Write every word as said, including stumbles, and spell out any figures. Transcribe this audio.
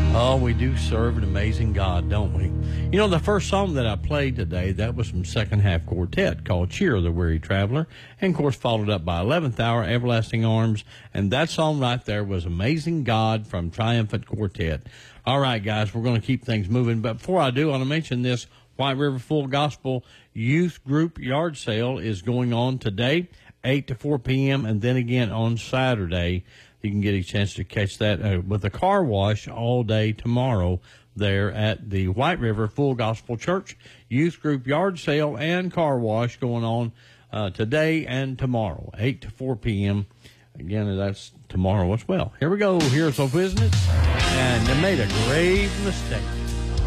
Oh, we do serve an amazing God, don't we? You know, the first song that I played today, that was from Second Half Quartet called Cheer of the Weary Traveler. And, of course, followed up by eleventh Hour, Everlasting Arms. And that song right there was Amazing God from Triumphant Quartet. All right, guys, we're going to keep things moving. But before I do, I want to mention this White River Full Gospel Youth Group Yard Sale is going on today, eight to four p.m., and then again on Saturday. You can get a chance to catch that uh, with a car wash all day tomorrow there at the White River Full Gospel Church. Youth Group Yard Sale and car wash going on uh, today and tomorrow, eight to four p.m. Again, that's tomorrow as well. Here we go. Here's our business. And they made a grave mistake.